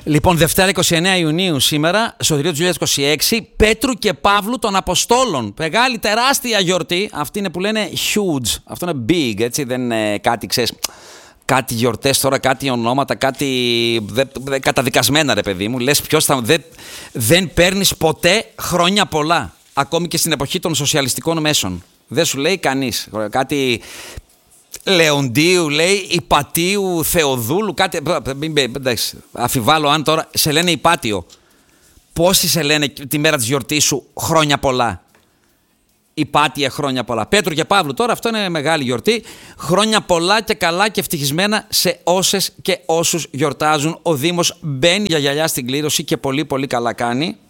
Λοιπόν, Δευτέρα 29 Ιουνίου σήμερα, σωτηρίο του 2026, Πέτρου και Παύλου των Αποστόλων. Μεγάλη, τεράστια γιορτή. Αυτή είναι που λένε huge. Αυτό είναι big, έτσι. Δεν είναι κάτι, ξέρεις, κάτι γιορτές τώρα, κάτι ονόματα, κάτι καταδικασμένα, ρε παιδί μου. Λες ποιος θα. Δεν παίρνεις ποτέ χρόνια πολλά. Ακόμη και στην εποχή των σοσιαλιστικών μέσων. Δεν σου λέει κανείς. Κάτι Λεοντίου, λέει, Υπατίου, Θεοδούλου, κάτι. Εντάξει, αφιβάλλω αν τώρα σε λένε Υπάτιο. Πόσοι σε λένε τη μέρα της γιορτής σου χρόνια πολλά? Υπάτια χρόνια πολλά. Πέτρου και Παύλου, τώρα αυτό είναι μεγάλη γιορτή. Χρόνια πολλά και καλά και ευτυχισμένα σε όσες και όσους γιορτάζουν. Ο Δήμος μπαίνει για γυαλιά στην κλήρωση και πολύ πολύ καλά κάνει.